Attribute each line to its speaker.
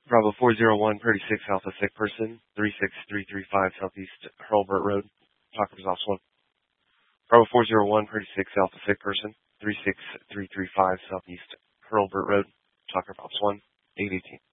Speaker 1: Bravo 401, Purdy 6 Alpha, sick person, 36335 Southeast Hurlburt Road, Talker Results 1. Bravo 401, Purdy 6 Alpha, sick person, 36335 Southeast Hurlburt Road, Talker Results 1, 818.